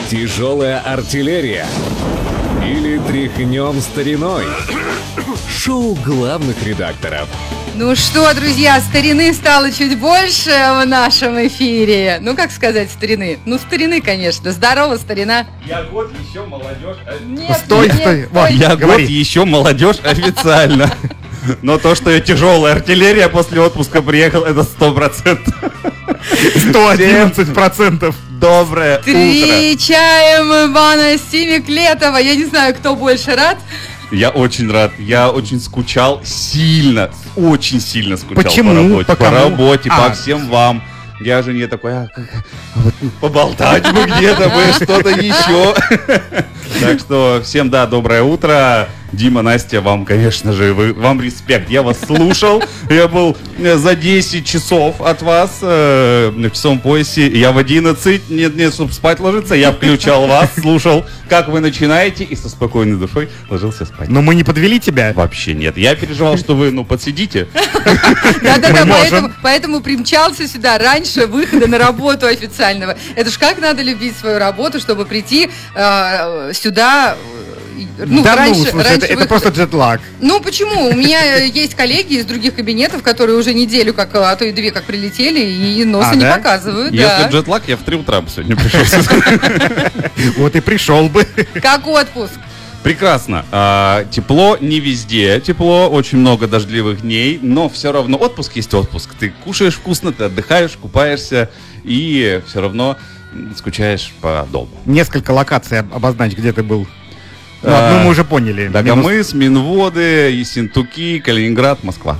Тяжелая артиллерия или тряхнем стариной? Шоу главных редакторов. Ну что, друзья, старины стало чуть больше в нашем эфире. Ну, как сказать старины? Ну, старины, конечно. Здорово, старина. Я год еще молодежь. Нет, Стой. Вот, Я говори. год еще молодежь официально. Но то, что я тяжелая артиллерия после отпуска приехал, это 100%. 111%. Доброе утро. Встречаем Ивана Семиклетова. Я не знаю, кто больше рад. Я очень рад. Я очень скучал. Очень сильно скучал. Почему? По работе. По По кому? работе, по А. всем вам. Я же не такой, вот поболтать бы где-то, бы что-то еще. Так что всем, да, доброе утро. Дима, Настя, вам, конечно же, вам респект. Я вас слушал. Я был за 10 часов от вас в часовом поясе. Я в 11, нет, чтобы спать ложиться, я включал вас, слушал, как вы начинаете, и со спокойной душой ложился спать. Но мы не подвели тебя. Вообще нет. Я переживал, что вы, подсидите. Да-да-да, Мы можем. поэтому примчался сюда раньше выхода на работу официального. Это ж как надо любить свою работу, чтобы прийти сюда. Ну, Да раньше, ну, слушай, раньше это выхода. просто джетлаг. Ну, почему? У меня есть коллеги из других кабинетов, которые уже неделю, а то и 2, как прилетели, и носа не да? показывают. Если Да. джетлаг, я в 3 утра бы сегодня пришел. Вот и пришел бы. Как отпуск? Прекрасно. Тепло не везде. Тепло, очень много дождливых дней, но все равно отпуск есть отпуск. Ты кушаешь вкусно, ты отдыхаешь, купаешься и все равно скучаешь по дому. Несколько локаций обозначь, где ты был. Ну, одну мы уже поняли. Дагомыс, Минводы, Ессентуки, Калининград, Москва.